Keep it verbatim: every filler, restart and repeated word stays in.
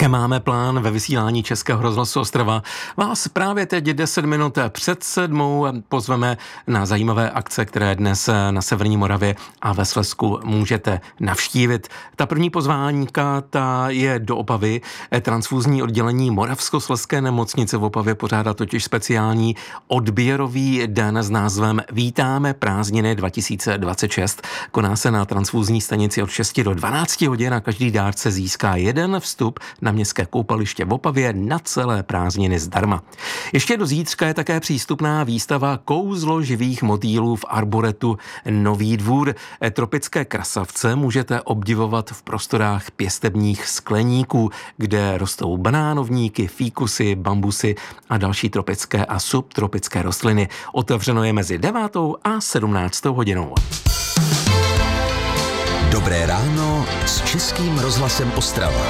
Máme plán ve vysílání Českého rozhlasu Ostrava. Vás právě teď deset minut před sedmou pozveme na zajímavé akce, které dnes na Severní Moravě a ve Slezsku můžete navštívit. Ta první pozvánka ta je do Opavy. Transfúzní oddělení Moravskoslezské nemocnice v Opavě pořádá totiž speciální odběrový den s názvem Vítáme prázdniny dva tisíce dvacet šest. Koná se na transfúzní stanici od šesti do dvanácti hodin a každý dárce získá jeden vstup na městské koupaliště v Opavě na celé prázdniny zdarma. Ještě do zítřka je také přístupná výstava Kouzlo živých motýlů v arboretu Nový Dvůr. Tropické krasavce můžete obdivovat v prostorách pěstebních skleníků, kde rostou banánovníky, fíkusy, bambusy a další tropické a subtropické rostliny. Otevřeno je mezi devátou a sedmnáctou hodinou. Dobré ráno s Českým rozhlasem Ostrava.